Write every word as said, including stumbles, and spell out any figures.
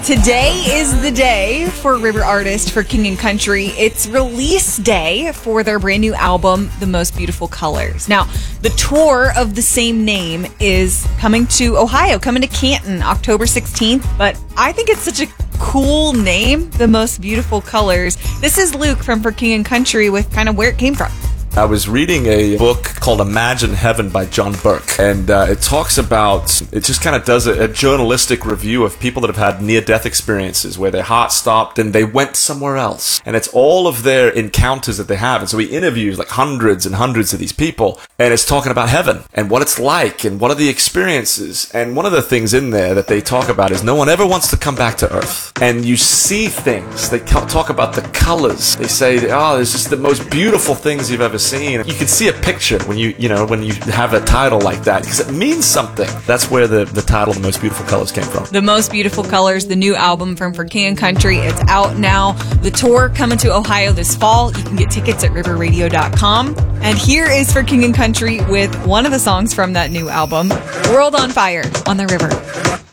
Today is the day for River Artist for King and Country. It's release day for their brand new album, The Most Beautiful Colors. Now, the tour of the same name is coming to Ohio, coming to Canton, October sixteenth. But I think it's such a cool name, The Most Beautiful Colors. This is Luke from For King and Country with kind of where it came from. I was reading a book called Imagine Heaven by John Burke, and uh, it talks about, it just kind of does a, a journalistic review of people that have had near-death experiences where their heart stopped and they went somewhere else. And it's all of their encounters that they have. And so he interviews like hundreds and hundreds of these people, and it's talking about heaven and what it's like and what are the experiences. And one of the things in there that they talk about is no one ever wants to come back to earth. And you see things. They talk about the colors. They say, oh, there's just the most beautiful things you've ever seen. Seen. You can see a picture when you you know when you have a title like that because it means something. That's where the the title The Most Beautiful Colors came from. The Most Beautiful Colors, the new album from For King and Country. It's out now. The tour coming to Ohio this fall. You can get tickets at river radio dot com. And here is For King and Country with one of the songs from that new album, World on Fire on the River.